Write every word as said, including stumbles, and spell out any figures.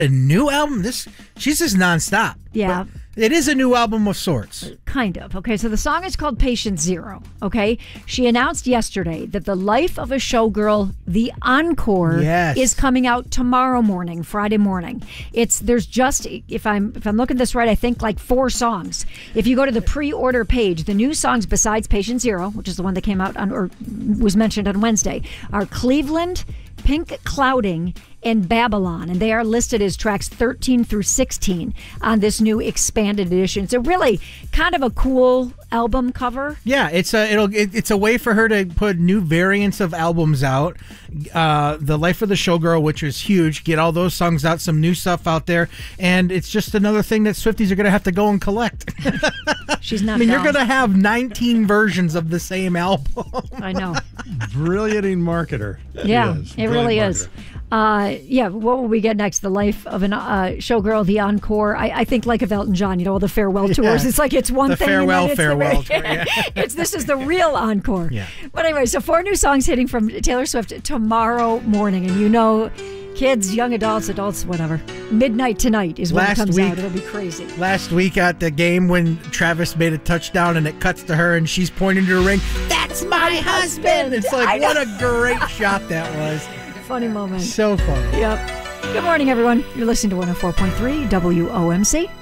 A new album? This she's just nonstop. Yeah. But it is a new album of sorts. Kind of. Okay, so the song is called Patient Zero. Okay, she announced yesterday that The Life of a Showgirl, the encore, yes. is coming out tomorrow morning, Friday morning. It's there's just if I'm if I'm looking at this right, I think like four songs. If you go to the pre-order page, the new songs besides Patient Zero, which is the one that came out on or was mentioned on Wednesday, are Cleveland, Pink Clouding, and Babylon, and they are listed as tracks thirteen through sixteen on this new expanded edition. It's a really kind of a cool album cover. Yeah, it's a it'll it, it's a way for her to put new variants of albums out. Uh, the Life of the Showgirl, which is huge, get all those songs out, some new stuff out there, and it's just another thing that Swifties are going to have to go and collect. She's not. I mean, down. you're going to have nineteen versions of the same album. I know. Brilliant marketer. Yeah, is. it really Brilliant is. marketer. Uh, yeah, what will we get next? The Life of a uh, Showgirl, the encore. I, I think like of Elton John, you know, all the farewell tours. Yeah. It's like it's one the thing. Farewell, and then it's farewell the, tour. Yeah. it's this is the real encore. Yeah. But anyway, so four new songs hitting from Taylor Swift tomorrow morning, and you know, kids, young adults, adults, whatever. Midnight tonight is when Last it comes week, out. It'll be crazy. Last week at the game when Travis made a touchdown and it cuts to her and she's pointing to the ring. That's my husband. It's I like know. what a great shot that was. Funny moment. So funny. Yep. Good morning, everyone. You're listening to one oh four point three W O M C.